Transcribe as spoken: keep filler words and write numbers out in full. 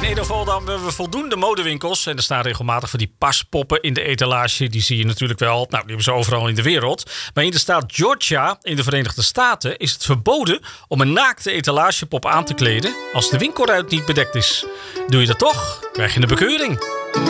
Edo-Volendam hebben we voldoende modewinkels. En er staan regelmatig van die paspoppen in de etalage. Die zie je natuurlijk wel. Nou, die hebben ze overal in de wereld. Maar in de staat Georgia in de Verenigde Staten is het verboden om een naakte etalagepop aan te kleden als de winkelruit niet bedekt is. Doe je dat toch, krijg je een bekeuring.